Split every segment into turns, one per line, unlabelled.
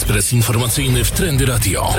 Ekspres informacyjny w Trendy Radio.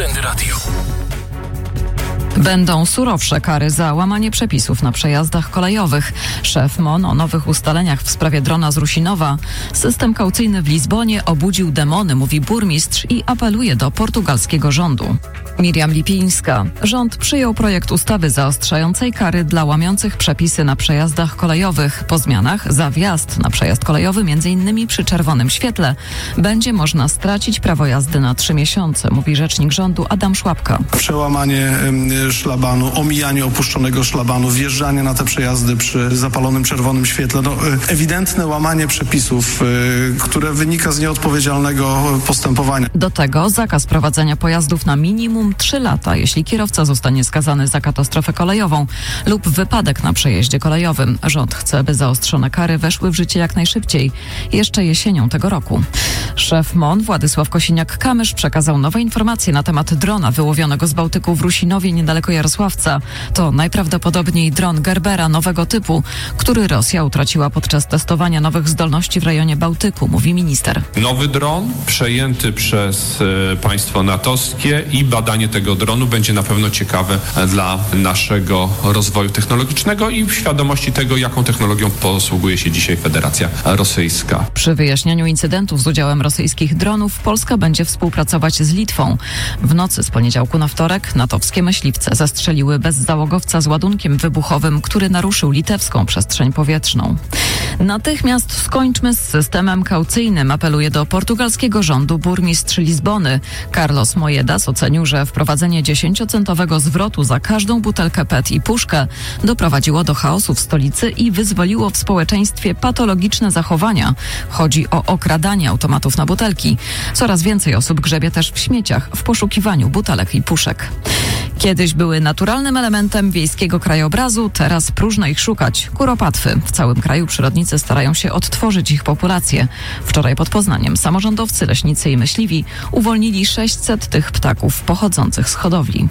Będą surowsze kary za łamanie przepisów na przejazdach kolejowych. Szef MON o nowych ustaleniach w sprawie drona z Rusinowa. System kaucyjny w Lizbonie obudził demony, mówi burmistrz i apeluje do portugalskiego rządu. Miriam Lipińska. Rząd przyjął projekt ustawy zaostrzającej kary dla łamiących przepisy na przejazdach kolejowych. Po zmianach za wjazd na przejazd kolejowy, m.in. przy czerwonym świetle, będzie można stracić prawo jazdy na 3 miesiące, mówi rzecznik rządu Adam Szłapka.
Przełamanie szlabanu, omijanie opuszczonego szlabanu, wjeżdżanie na te przejazdy przy zapalonym czerwonym świetle. Ewidentne łamanie przepisów, które wynika z nieodpowiedzialnego postępowania.
Do tego zakaz prowadzenia pojazdów na minimum 3 lata, jeśli kierowca zostanie skazany za katastrofę kolejową lub wypadek na przejeździe kolejowym. Rząd chce, by zaostrzone kary weszły w życie jak najszybciej, jeszcze jesienią tego roku. Szef MON Władysław Kosiniak-Kamysz przekazał nowe informacje na temat drona wyłowionego z Bałtyku w Rusinowie niedaleko Jarosławca. To najprawdopodobniej dron Gerbera nowego typu, który Rosja utraciła podczas testowania nowych zdolności w rejonie Bałtyku, mówi minister.
Nowy dron przejęty przez państwo natowskie i badanie tego dronu będzie na pewno ciekawe dla naszego rozwoju technologicznego i świadomości tego, jaką technologią posługuje się dzisiaj Federacja Rosyjska.
Przy wyjaśnianiu incydentów z udziałem rosyjskich dronów Polska będzie współpracować z Litwą. W nocy z poniedziałku na wtorek natowskie myśliwce zastrzeliły bezzałogowca z ładunkiem wybuchowym, który naruszył litewską przestrzeń powietrzną. Natychmiast skończmy z systemem kaucyjnym, apeluje do portugalskiego rządu burmistrz Lizbony. Carlos Moedas ocenił, że wprowadzenie 10-centowego zwrotu za każdą butelkę PET i puszkę doprowadziło do chaosu w stolicy i wyzwoliło w społeczeństwie patologiczne zachowania. Chodzi o okradanie automatów na butelki. Coraz więcej osób grzebie też w śmieciach w poszukiwaniu butelek i puszek. Kiedyś były naturalnym elementem wiejskiego krajobrazu, teraz próżno ich szukać. Kuropatwy. W całym kraju przyrodnicy starają się odtworzyć ich populację. Wczoraj pod Poznaniem samorządowcy, leśnicy i myśliwi uwolnili 600 tych ptaków pochodzących z hodowli.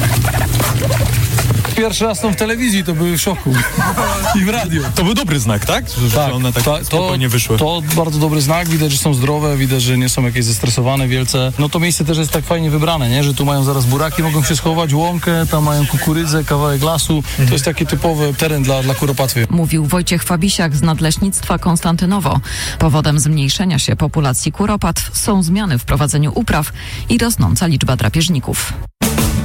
Pierwszy raz są w telewizji, to były w szoku. I w radio.
To był dobry znak, tak? Że one tak spokojnie wyszły.
To bardzo dobry znak, widać, że są zdrowe, widać, że nie są jakieś zestresowane wielce. No to miejsce też jest tak fajnie wybrane, nie? Że tu mają zaraz buraki, mogą się schować, łąkę, tam mają kukurydzę, kawałek lasu. To jest taki typowy teren dla kuropatwy.
Mówił Wojciech Fabisiak z Nadleśnictwa Konstantynowo. Powodem zmniejszenia się populacji kuropatw są zmiany w prowadzeniu upraw i rosnąca liczba drapieżników.